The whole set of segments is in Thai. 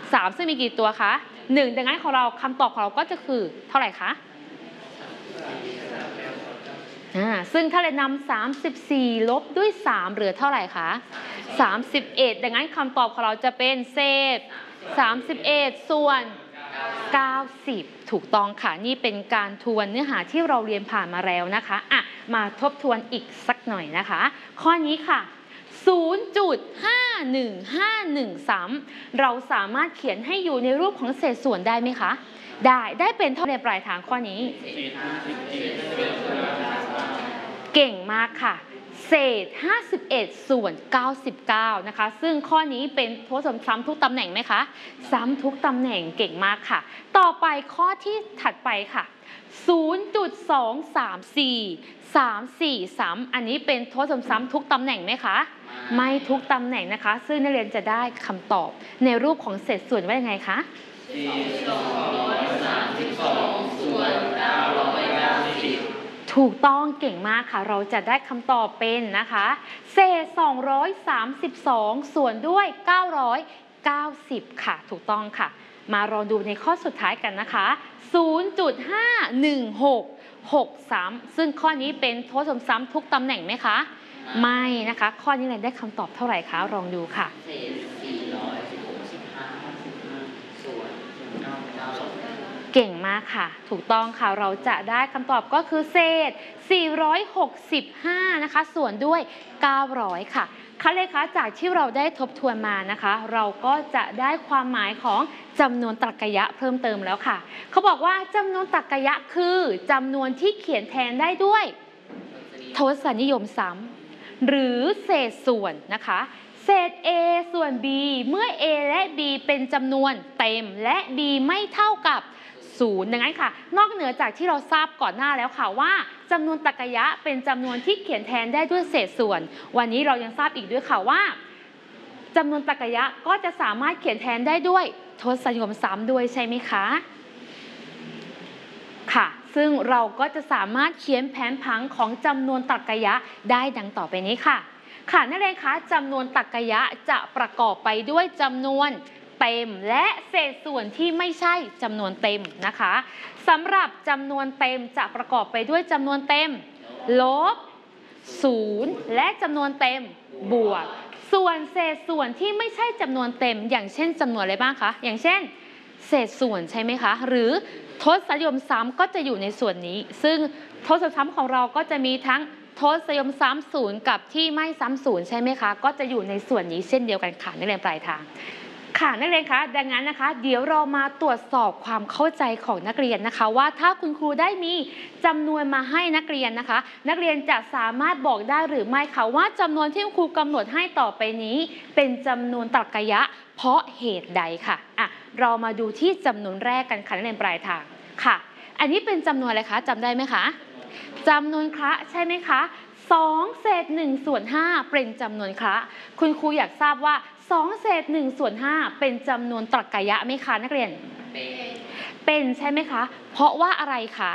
3ซึ่งมีกี่ตัวคะ1ดังนั้นของเราคำตอบของเราก็จะคือเท่าไหร่คะซึ่งถ้าเรานำ34ลบด้วย3เหลือเท่าไหร่คะ31ดังนั้นคำตอบของเราจะเป็นเศษ31ส่วน90ถูกต้องค่ะนี่เป็นการทวนเนื้อหาที่เราเรียนผ่านมาแล้วนะคะมาทบทวนอีกสักหน่อยนะคะข้อนี้ค่ะ 0.51513 เราสามารถเขียนให้อยู่ในรูปของเศษส่วนได้ไหมคะได้เป็นเท่าในปลายทางข้อนี้เก่งมากค่ะเศษ51ส่วน99นะคะซึ่งข้อนี้เป็นทดซ้ำทุกตำแหน่งไหมคะซ้ำทุกตำแหน่งเก่งมากค่ะต่อไปข้อที่ถัดไปค่ะ 0.234 อันนี้เป็นทดซ้ำทุกตำแหน่งไหมคะไม่ทุกตำแหน่งนะคะซึ่งนักเรียนจะได้คำตอบในรูปของเศษส่วนว่ายังไงคะ232ส่วน990ถูกต้องเก่งมากค่ะเราจะได้คำตอบเป็นนะคะเศษ232ส่วนด้วย990ค่ะถูกต้องค่ะมารอดูในข้อสุดท้ายกันนะคะ 0.51663 ซึ่งข้อนี้เป็นทดซ้ำทุกตำแหน่งไหมคะไม่นะคะข้อนี้เราได้คำตอบเท่าไหร่คะลองดูค่ะเศษ465ส่วน992เก่งมากค่ะถูกต้องค่ะเราจะได้คำตอบก็คือเศษ465นะคะส่วนด้วย900ค่ะคะเลยคะจากที่เราได้ทบทวนมานะคะเราก็จะได้ความหมายของจำนวนตรรกะเพิ่มเติมแล้วค่ะเขาบอกว่าจำนวนตรรกะคือจำนวนที่เขียนแทนได้ด้วยทศนิยมซ้ำหรือเศษส่วนนะคะเศษ a ส่วน b เมื่อ a และ b เป็นจำนวนเต็มและ b ไม่เท่ากับ0ดังนั้นค่ะนอกเหนือจากที่เราทราบก่อนหน้าแล้วค่ะว่าจำนวนตรรกะเป็นจำนวนที่เขียนแทนได้ด้วยเศษส่วนวันนี้เรายังทราบอีกด้วยค่ะว่าจำนวนตรรกะก็จะสามารถเขียนแทนได้ด้วยทศนิยมซ้ำด้วยใช่ไหมคะค่ะซึ่งเราก็จะสามารถเขียนแผนผังของจำนวนตรรกะได้ดังต่อไปนี้ค่ะนั่นเองค่ะจำนวนตรรกะจะประกอบไปด้วยจำนวนเต็มและเศษส่วนที่ไม่ใช่จำนวนเต็มนะคะสำหรับจำนวนเต็มจะประกอบไปด้วยจำนวนเต็มลบ0และจำนวนเต็มบวกส่วนเศษส่วนที่ไม่ใช่จำนวนเต็มอย่างเช่นจำนวนอะไรบ้างคะอย่างเช่นเศษส่วนใช่ไหมคะหรือทศนิยมซ้ำก็จะอยู่ในส่วนนี้ซึ่งทศซ้ำของเราก็จะมีทั้งทศนิยมซ้ำศูนย์กับที่ไม่ซ้ำศูนย์ใช่ไหมคะก็จะอยู่ในส่วนนี้เช่นเดียวกันค่ะนักเรียนปลายทางค่ะนักเรียนคะดังนั้นนะคะเดี๋ยวเรามาตรวจสอบความเข้าใจของนักเรียนนะคะว่าถ้าคุณครูได้มีจำนวนมาให้นักเรียนนะคะนักเรียนจะสามารถบอกได้หรือไม่คะว่าจำนวนที่ครูกำหนดให้ต่อไปนี้เป็นจำนวนตรรกะเพราะเหตุใดค่ะเรามาดูที่จำนวนแรกกันค่ะนักเรียนปลายทางค่ะอันนี้เป็นจำนวนอะไรคะจำได้ไหมคะจำนวนคละใช่ไหมคะ2เศษ1ส่วน5เป็นจำนวนคละคุณครูอยากทราบว่า2เศษ1ส่วน5เป็นจำนวนตรรกะไหมคะนักเรียนเป็นใช่ไหมคะเพราะว่าอะไรคะ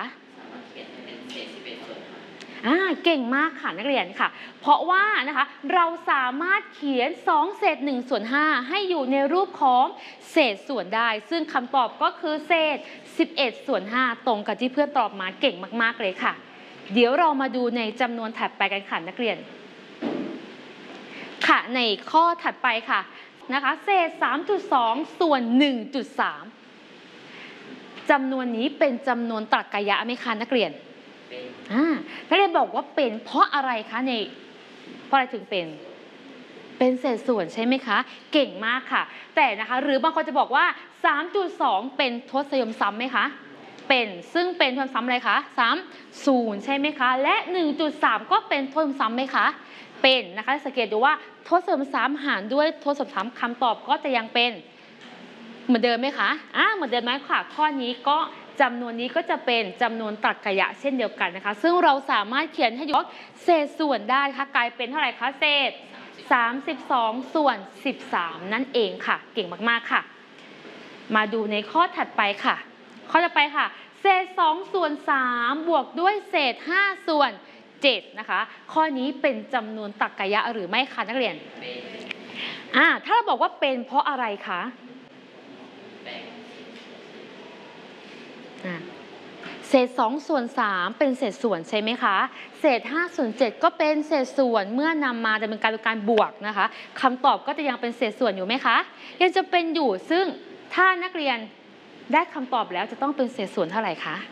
เก่งมากค่ะนักเรียนค่ะเพราะว่านะคะเราสามารถเขียน2เศษ1ส่วน5ให้อยู่ในรูปของเศษส่วนได้ซึ่งคำตอบก็คือเศษ11ส่วน5ตรงกับที่เพื่อนตอบมาเก่งมากๆเลยค่ะเดี๋ยวเรามาดูในจำนวนถัดไปกันค่ะนักเรียนค่ะในข้อถัดไปค่ะนะคะเศษ 3.2 ส่วน 1.3 จำนวนนี้เป็นจำนวนตรรกะไหมคะนักเรียนนักเรียนบอกว่าเป็นเพราะอะไรคะเพราะอะไรถึงเป็นเศษส่วนใช่ไหมคะเก่งมากค่ะแต่นะคะหรือบางคนจะบอกว่า 3.2 เป็นทศนิยมซ้ำไหมคะเป็นซึ่งเป็นทศนิยมซ้ำอะไรคะ0ใช่ไหมคะและ 1.3 ก็เป็นทศนิยมซ้ำไหมคะเป็นนะคะสังเกตดูว่าทศนิยมซ้ำหารด้วยทศนิยมซ้ำคำตอบก็จะยังเป็นเหมือนเดิมไหมคะเหมือนเดิมไหมค่ะข้อนี้ก็จำนวนนี้ก็จะเป็นจำนวนตรรกะเช่นเดียวกันนะคะซึ่งเราสามารถเขียนให้อยู่เศษส่วนได้ค่ะกลายเป็นเท่าไหร่คะเศษ32ส่วน13นั่นเองค่ะเก่งมากๆค่ะมาดูในข้อถัดไปค่ะข้อต่อไปค่ะเศษ2ส่วน3บวกด้วยเศษ5ส่วน7นะคะข้อนี้เป็นจำนวนตรรกะหรือไม่คะนักเรียนถ้าเราบอกว่าเป็นเพราะอะไรคะเศษ2ส่วน3เป็นเศษส่วนใช่ไหมคะเศษ5ส่วน7ก็เป็นเศษส่วนเมื่อนำมาดำเนินการเป็นการบวกนะคะคำตอบก็จะยังเป็นเศษส่วนอยู่ไหมคะยังจะเป็นอยู่ซึ่งถ้านักเรียนได้คำตอบแล้วจะต้องเป็นเศษส่วนเท่าไหร่คะ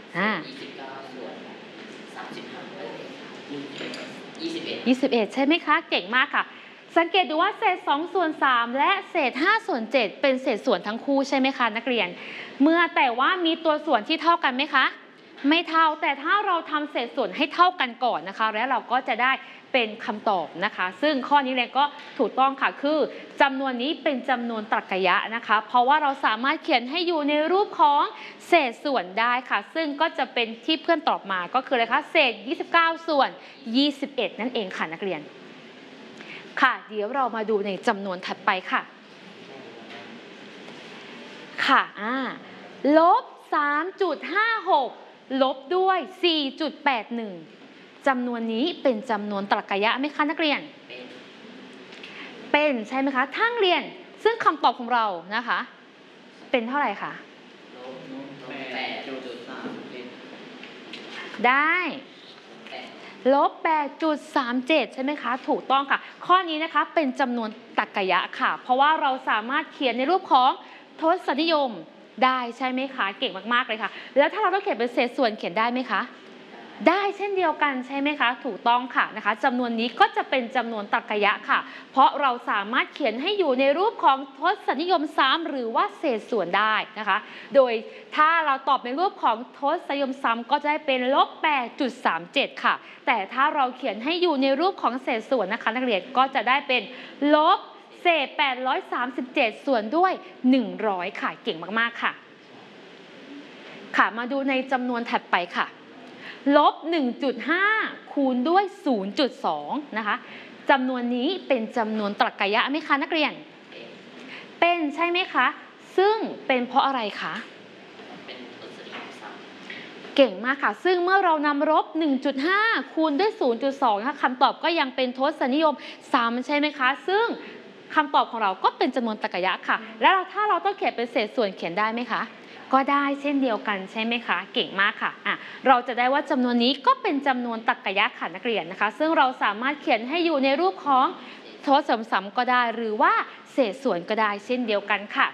21ใช่ไหมคะเก่งมากค่ะสังเกตดูว่าเศษ2ส่วน3และเศษ5ส่วน7เป็นเศษส่วนทั้งคู่ใช่ไหมคะนักเรียนเมื่อแต่ว่ามีตัวส่วนที่เท่ากันไหมคะไม่เท่าแต่ถ้าเราทำเศษส่วนให้เท่ากันก่อนนะคะแล้วเราก็จะได้เป็นคำตอบนะคะซึ่งข้อนี้เลยก็ถูกต้องค่ะคือจำนวนนี้เป็นจำนวนตรรกะนะคะเพราะว่าเราสามารถเขียนให้อยู่ในรูปของเศษส่วนได้ค่ะซึ่งก็จะเป็นที่เพื่อนตอบมาก็คืออะไรคะเศษ29ส่วน21นั่นเองค่ะนักเรียนค่ะเดี๋ยวเรามาดูในจำนวนถัดไปค่ะค่ะลบ 3.56 ลบด้วย 4.81 จำนวนนี้เป็นจำนวนตรรกะไหมคะนักเรียนเป็นใช่ไหมคะทั้งเรียนซึ่งคำตอบของเรานะคะเป็นเท่าไหร่คะได้ลบ 8.37 ใช่ไหมคะถูกต้องค่ะข้อนี้นะคะเป็นจำนวนตรรกะค่ะเพราะว่าเราสามารถเขียนในรูปของทศนิยมได้ใช่ไหมคะเก่งมากๆเลยค่ะแล้วถ้าเราต้องเขียนเป็นเศษส่วนเขียนได้ไหมคะได้เช่นเดียวกันใช่ไหมคะถูกต้องค่ะนะคะจำนวนนี้ก็จะเป็นจำนวนตรรกะค่ะเพราะเราสามารถเขียนให้อยู่ในรูปของทศนิยมซ้ำหรือว่าเศษส่วนได้นะคะโดยถ้าเราตอบในรูปของทศนิยมซ้ำก็จะได้เป็นลบ 8.37 ค่ะแต่ถ้าเราเขียนให้อยู่ในรูปของเศษส่วนนะคะนักเรียนก็จะได้เป็นลบเศษ837ส่วนด้วย100ค่ะเก่งมากๆค่ะค่ะมาดูในจำนวนถัดไปค่ะลบ 1.5 คูณด้วย 0.2 นะคะจำนวนนี้เป็นจำนวนตรรกะไหมคะนักเรียนเป็นใช่ไหมคะซึ่งเป็นเพราะอะไรคะเก่งมากค่ะซึ่งเมื่อเรานำลบ 1.5 คูณด้วย 0.2 นะคะคำตอบก็ยังเป็นทศนิยมซ้ำใช่ไหมคะซึ่งคำตอบของเราก็เป็นจำนวนตรรกะค่ะแล้วถ้าเราต้องเขียนเป็นเศษส่วนเขียนได้ไหมคะก็ได้เช่นเดียวกันใช่ไหมคะเก่งมากค่ะเราจะได้ว่าจำนวนนี้ก็เป็นจำนวนตรรกะค่ะนักเรียนนะคะซึ่งเราสามารถเขียนให้อยู่ในรูปของทศซ้ำก็ได้หรือว่าเศษส่วนก็ได้เช่นเดียวกันค่ะ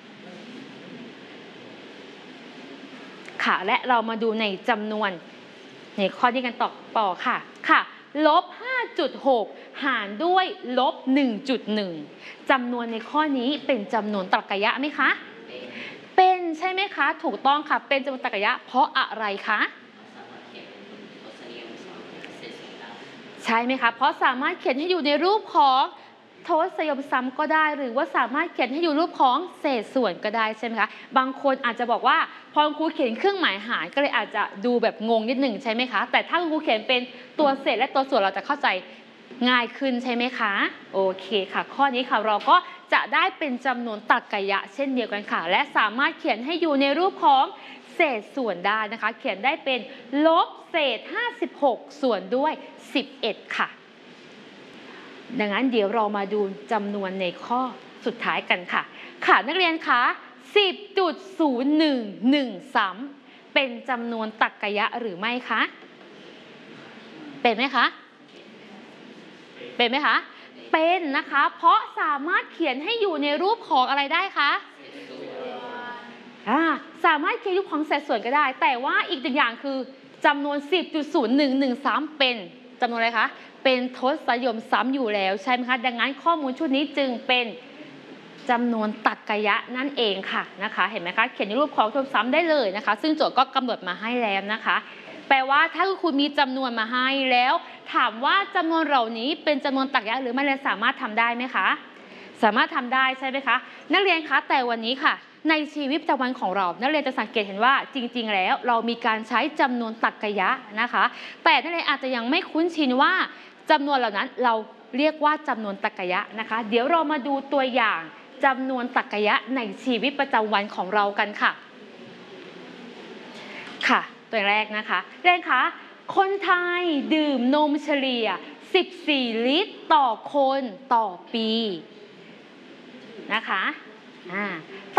ค่ะและเรามาดูในจำนวนในข้อที่กันต่อค่ะลบ 5.6 หารด้วยลบ 1.1 จำนวนในข้อนี้เป็นจำนวนตรรกะไหมคะเป็นใช่ไหมคะถูกต้องค่ะเป็นจำนวนตรรกะเพราะอะไรคะใช่ไหมคะเพราะสามารถเขียนให้อยู่ในรูปของทศนิยมซ้ำก็ได้หรือว่าสามารถเขียนให้อยู่รูปของเศษส่วนก็ได้ใช่ไหมคะบางคนอาจจะบอกว่าพอครูเขียนเครื่องหมายหารก็เลยอาจจะดูแบบงงนิดหนึ่งใช่ไหมคะแต่ถ้าครูเขียนเป็นตัวเศษและตัวส่วนเราจะเข้าใจง่ายขึ้นใช่ไหมคะโอเคค่ะข้อนี้ค่ะเราก็จะได้เป็นจำนวนตรรกะเช่นเดียวกันค่ะและสามารถเขียนให้อยู่ในรูปของเศษส่วนได้นะคะเขียนได้เป็นลบเศษ56ส่วนด้วย11ค่ะดังนั้นเดี๋ยวเรามาดูจำนวนในข้อสุดท้ายกันค่ะนักเรียนคะ 10.011 ซ้ำเป็นจำนวนตรรกะหรือไม่คะเป็นไหมคะเป็นไหมคะเป็นนะคะเพราะสามารถเขียนให้อยู่ในรูปของอะไรได้คะสามารถเขียนรูปของเศษส่วนก็ได้แต่ว่าอีกหนึ่งอย่างคือจำนวน 10.0113 เป็นจำนวนอะไรคะเป็นทศนิยมซ้ำอยู่แล้วใช่ไหมคะดังนั้นข้อมูลชุดนี้จึงเป็นจำนวนตรรกะนั่นเองค่ะนะคะเห็นไหมคะเขียนในรูปของทศซ้ำได้เลยนะคะซึ่งโจทย์ก็กำหนดมาให้แล้วนะคะแปลว่าถ้าคุณมีจำนวนมาให้แล้วถามว่าจำนวนเหล่านี้เป็นจำนวนตรรกะหรือไม่เรียนสามารถทำได้ไหมคะสามารถทำได้ใช่ไหมคะนักเรียนคะแต่วันนี้ค่ะในชีวิตประจำวันของเรานักเรียนจะสังเกตเห็นว่าจริงๆแล้วเรามีการใช้จำนวนตรรกะนะคะแต่นักเรียนอาจจะยังไม่คุ้นชินว่าจำนวนเหล่านั้นเราเรียกว่าจำนวนตรรกะนะคะเดี๋ยวเรามาดูตัวอย่างจำนวนตรรกะในชีวิตประจำวันของเรากันค่ะตัวแรกนะคะเรียนคะคนไทยดื่มนมเฉลี่ย14ลิตรต่อคนต่อปีนะคะ